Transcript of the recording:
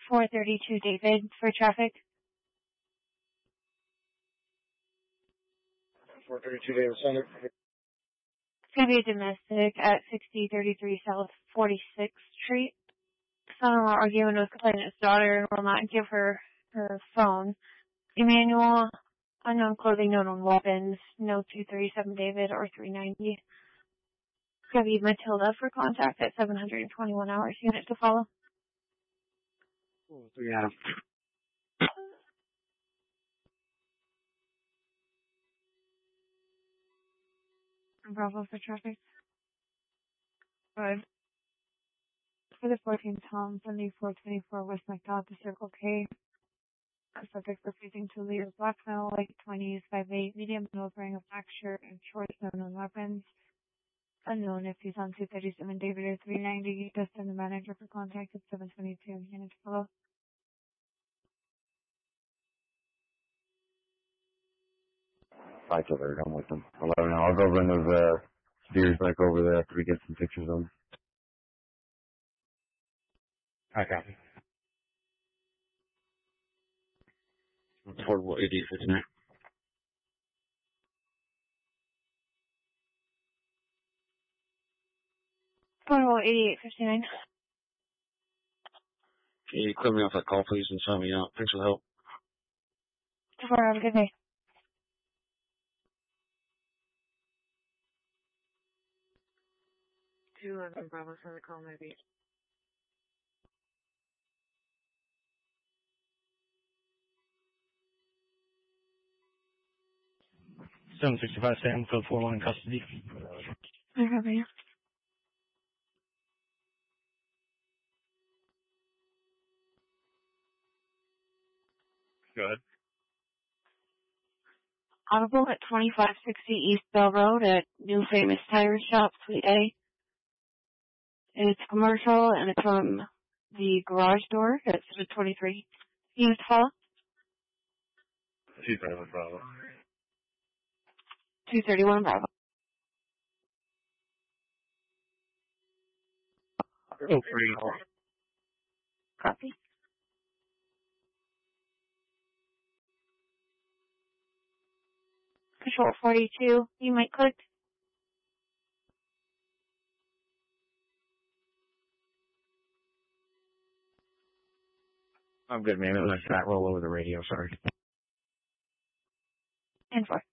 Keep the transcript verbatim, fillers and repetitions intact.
four thirty-two David for traffic. four thirty-two David Center. It's going to be a domestic at sixty thirty-three South forty-sixth Street. Son-in-law arguing with complainant's daughter and will not give her her phone. Emmanuel, unknown clothing, known on weapons, no two thirty-seven David or three ninety. It's going to be Matilda for contact at seven hundred twenty-one hours unit to follow. Oh, three Adam. Bravo for traffic. Good. For the fourteen Tom, seventy-four twenty-four West McDowell to Circle K. The subject refusing to leave blackmail, late twenties, five eight, medium nose, wearing a black shirt and shorts, no known weapons. Unknown if he's on two thirty-seven David or three ninety. Just send the manager for contact at seven twenty-two. Unit to follow. five till third, I'm with them. eleven now. I'll go run those, uh, steers back over there after we get some pictures of them. I copy. Affordable eighty-eight fifty-nine. Affordable eighty-eight fifty-nine. Can you clear me off that call, please, and sign me out? Thanks for the help. Tomorrow, have a good day. two eleven Bravo for the call, maybe. seven sixty-five Sam, code four one in custody. I copy you. Go ahead. Audible at twenty-five sixty East Bell Road at New Famous Tire Shop, Suite A. It's commercial and it's from the garage door. It's at twenty-three. Unit to follow. two thirty-one Bravo. two thirty-one Bravo. Oh, three. Copy. Control forty-two. You might click. I'm good, man. It was a fat roll over the radio. Sorry. And four.